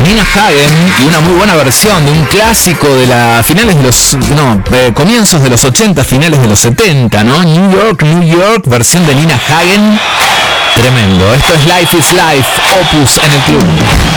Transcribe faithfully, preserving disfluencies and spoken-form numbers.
Nina Hagen y una muy buena versión de un clásico de la finales de los no eh, comienzos de los ochenta, finales de los setenta, ¿no? New York, New York, versión de Nina Hagen. Tremendo. Esto es Life is Life, Opus en el club.